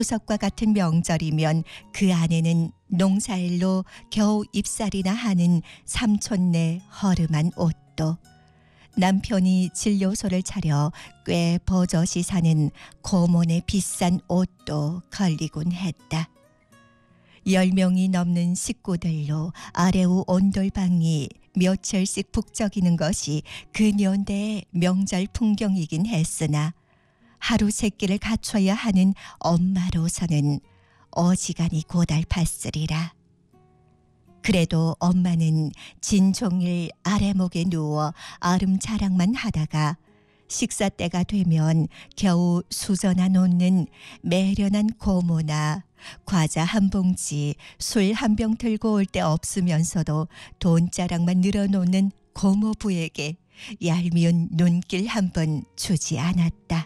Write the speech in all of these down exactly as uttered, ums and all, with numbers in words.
추석과 같은 명절이면 그 안에는 농사일로 겨우 입살이나 하는 삼촌네 허름한 옷도, 남편이 진료소를 차려 꽤 버젓이 사는 고모네 비싼 옷도 걸리곤 했다. 열 명이 넘는 식구들로 아래우 온돌방이 며칠씩 북적이는 것이 그 연대의 명절 풍경이긴 했으나 하루 세 끼를 갖춰야 하는 엄마로서는 어지간히 고달팠으리라. 그래도 엄마는 진종일 아래목에 누워 아름자랑만 하다가 식사 때가 되면 겨우 수저나 놓는 매련한 고모나 과자 한 봉지, 술 한 병 들고 올 데 없으면서도 돈자랑만 늘어놓는 고모부에게 얄미운 눈길 한 번 주지 않았다.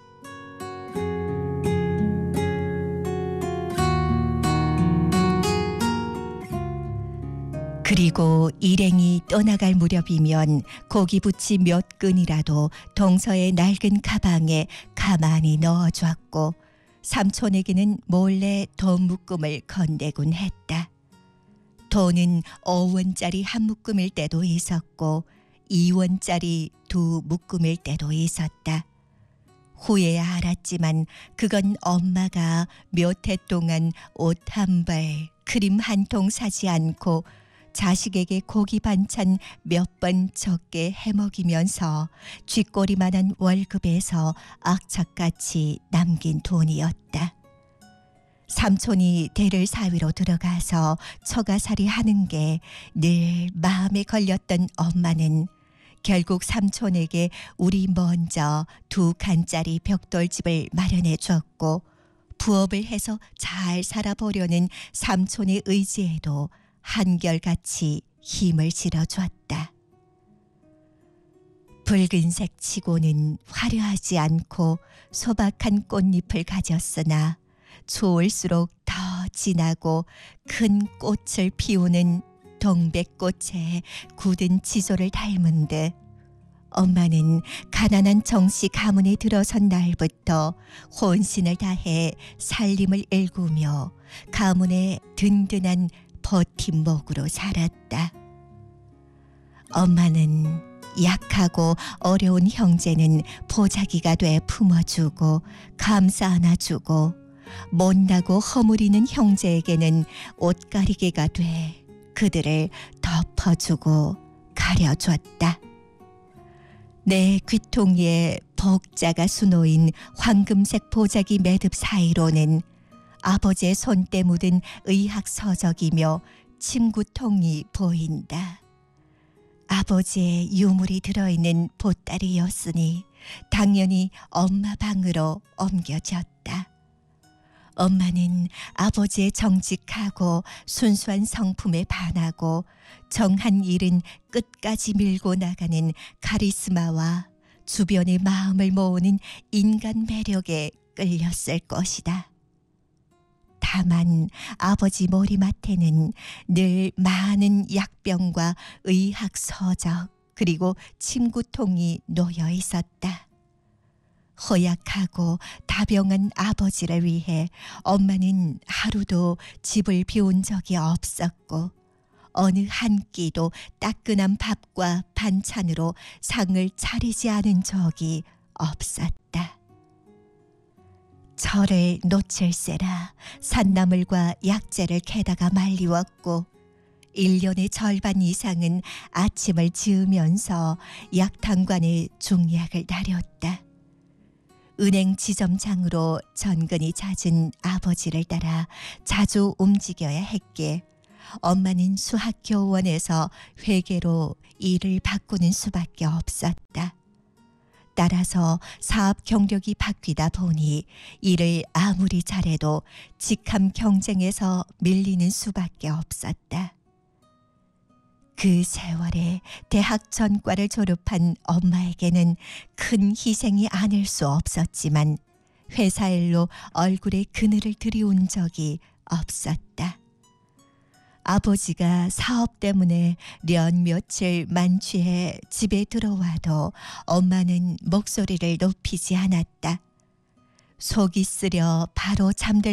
그리고 일행이 떠나갈 무렵이면 고기부치 몇 근이라도 동서의 낡은 가방에 가만히 넣어주었고 삼촌에게는 몰래 돈 묶음을 건네곤 했다. 돈은 오 원짜리 한 묶음일 때도 있었고 이 원짜리 두 묶음일 때도 있었다. 후에야 알았지만 그건 엄마가 몇 해 동안 옷 한 벌, 크림 한 통 사지 않고 자식에게 고기 반찬 몇 번 적게 해먹이면서 쥐꼬리만한 월급에서 악착같이 남긴 돈이었다. 삼촌이 대를 사위로 들어가서 처가살이 하는 게 늘 마음에 걸렸던 엄마는 결국 삼촌에게 우리 먼저 두 칸짜리 벽돌집을 마련해 줬고 부업을 해서 잘 살아보려는 삼촌의 의지에도 한결같이 힘을 실어줬다. 붉은색 치고는 화려하지 않고 소박한 꽃잎을 가졌으나 추울수록 더 진하고 큰 꽃을 피우는 동백꽃의 굳은 지조를 닮은 듯 엄마는 가난한 정씨 가문에 들어선 날부터 혼신을 다해 살림을 일구며 가문의 든든한 버팀목으로 살았다. 엄마는 약하고 어려운 형제는 보자기가 돼 품어주고 감싸 안아주고 못나고 허물이는 형제에게는 옷가리개가 돼 그들을 덮어주고 가려줬다. 내 귀퉁이에 복자가 수놓인 황금색 보자기 매듭 사이로는 아버지의 손때 묻은 의학 서적이며 침구통이 보인다. 아버지의 유물이 들어있는 보따리였으니 당연히 엄마 방으로 옮겨졌다. 엄마는 아버지의 정직하고 순수한 성품에 반하고 정한 일은 끝까지 밀고 나가는 카리스마와 주변의 마음을 모으는 인간 매력에 끌렸을 것이다. 다만 아버지 머리맡에는 늘 많은 약병과 의학 서적 그리고 침구통이 놓여 있었다. 허약하고 다병한 아버지를 위해 엄마는 하루도 집을 비운 적이 없었고 어느 한 끼도 따끈한 밥과 반찬으로 상을 차리지 않은 적이 없었다. 저를 놓칠세라 산나물과 약재를 캐다가 말리웠고 일 년의 절반 이상은 아침을 지으면서 약탕관에 중약을 다렸다. 은행 지점장으로 전근이 잦은 아버지를 따라 자주 움직여야 했기에 엄마는 수학교원에서 회계로 일을 바꾸는 수밖에 없었다. 따라서 사업 경력이 바뀌다 보니 일을 아무리 잘해도 직함 경쟁에서 밀리는 수밖에 없었다. 그 세월에 대학 전과를 졸업한 엄마에게는 큰 희생이 아닐 수 없었지만 회사 일로 얼굴에 그늘을 들이운 적이 없었다. 아버지가 사업 때문에 련 며칠 만취해 집에 들어와도 엄마는 목소리를 높이지 않았다. 속이 쓰려 바로 잠들